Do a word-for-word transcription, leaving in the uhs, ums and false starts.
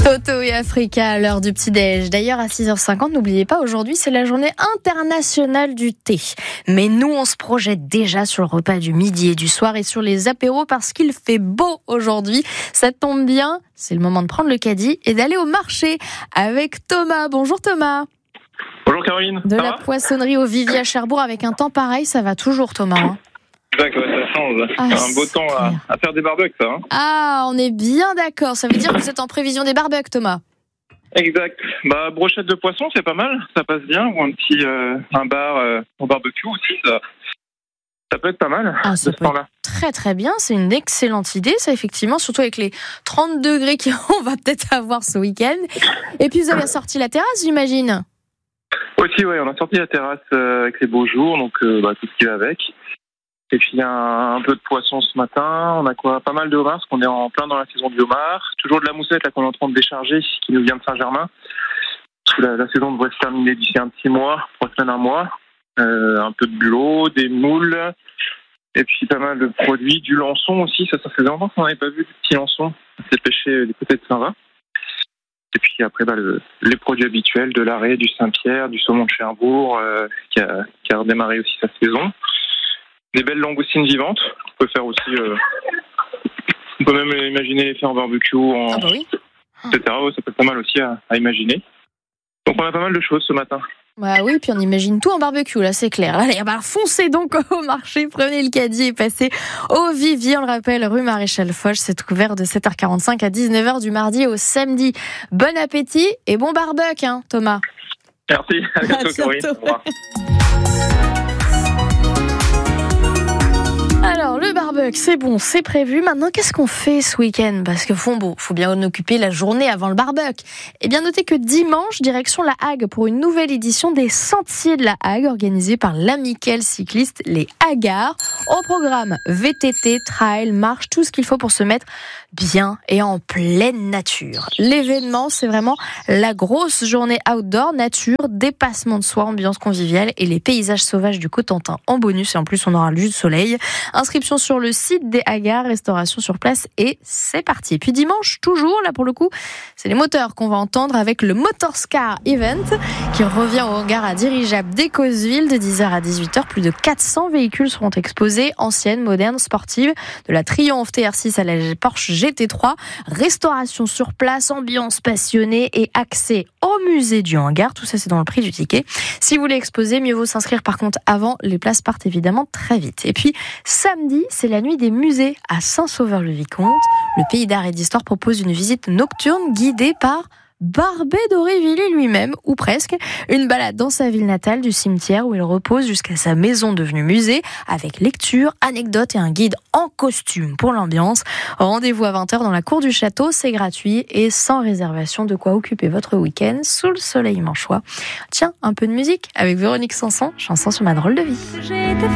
Toto et Africa à l'heure du petit-déj. D'ailleurs, à six heures cinquante, n'oubliez pas, aujourd'hui, c'est la journée internationale du thé. Mais nous, on se projette déjà sur le repas du midi et du soir et sur les apéros parce qu'il fait beau aujourd'hui. Ça tombe bien, c'est le moment de prendre le caddie et d'aller au marché avec Thomas. Bonjour Thomas. Bonjour Caroline. De ça la va poissonnerie au Vivier à Cherbourg, avec un temps pareil, ça va toujours Thomas, hein. D'accord, ça change. Ah, un beau temps à, à faire des barbecues, ça. Hein. Ah, on est bien d'accord. Ça veut dire que vous êtes en prévision des barbecues, Thomas. Exact. Bah, brochette de poisson, c'est pas mal. Ça passe bien. Ou un petit euh, un bar euh, au barbecue aussi, ça, ça peut être pas mal. Ah, ça de ce peut temps-là. être très très bien. C'est une excellente idée, ça, effectivement. Surtout avec les trente degrés qu'on va peut-être avoir ce week-end. Et puis, vous avez sorti la terrasse, j'imagine. Aussi, ouais, on a sorti la terrasse euh, avec les beaux jours, donc euh, bah, tout ce qui va avec. Et puis un, un peu de poisson ce matin. On a quoi, pas mal de homards, parce qu'on est en plein dans la saison du homard. Toujours de la moussette là qu'on est en train de décharger, qui nous vient de Saint-Germain. La, la saison devrait se terminer d'ici un petit mois, trois semaines, un mois. Euh, un peu de bulot, des moules, et puis pas mal de produits, du lançon aussi. Ça, ça faisait longtemps qu'on n'avait pas vu du petit lançon. C'est pêché des côtés de Saint-Va. Et puis après, bah, le, les produits habituels, de l'arrêt, du Saint-Pierre, du saumon de Cherbourg, euh, qui, a, qui a redémarré aussi sa saison. Des belles langoustines vivantes. On peut faire aussi. Euh, on peut même imaginer les faire en barbecue, en, Ah bah oui. et cetera. Ouais, ça peut être pas mal aussi à, à imaginer. Donc on a pas mal de choses ce matin. Bah oui, puis on imagine tout en barbecue, là, c'est clair. Allez, bah foncez donc au marché, prenez le caddie et passez au Vivier. On le rappelle, rue Maréchal Foch, c'est ouvert de sept heures quarante-cinq à dix-neuf heures du mardi au samedi. Bon appétit et bon barbecue, hein, Thomas. Merci. À bientôt, À Corinne. bientôt. Au revoir. Alors, le barbecue, c'est bon, c'est prévu. Maintenant, qu'est-ce qu'on fait ce week-end? Parce que faut, bon, faut bien en occuper la journée avant le barbecue. Et bien, notez que dimanche, direction la Hague pour une nouvelle édition des Sentiers de la Hague, organisée par l'amicale cycliste Les Hagards. Au programme V T T, trail, marche, tout ce qu'il faut pour se mettre bien et en pleine nature. L'événement, c'est vraiment la grosse journée outdoor, nature, dépassement de soi, ambiance conviviale et les paysages sauvages du Cotentin en bonus. Et en plus, on aura du soleil. Inscription sur le site des Hagards, restauration sur place et c'est parti. Et puis dimanche, toujours, là pour le coup, c'est les moteurs qu'on va entendre avec le Motorscar Event qui revient au hangar à dirigeable d'Écosville de dix heures à dix-huit heures. Plus de quatre cents véhicules seront exposés, anciennes, modernes, sportives, de la Triumph T R six à la Porsche G T trois. Restauration sur place, ambiance passionnée et accès au musée du hangar. Tout ça, c'est dans le prix du ticket. Si vous voulez exposer, mieux vaut s'inscrire par contre avant. Les places partent évidemment très vite. Et puis, samedi, c'est la nuit des musées à Saint-Sauveur-le-Vicomte. Le Pays d'Art et d'Histoire propose une visite nocturne guidée par Barbé d'Aurevilly lui-même, ou presque. Une balade dans sa ville natale du cimetière où il repose jusqu'à sa maison devenue musée, avec lecture, anecdotes et un guide en costume pour l'ambiance. Rendez-vous à vingt heures dans la cour du château, c'est gratuit et sans réservation, de quoi occuper votre week-end sous le soleil manchois. Tiens, un peu de musique avec Véronique Sanson, chanson sur ma drôle de vie.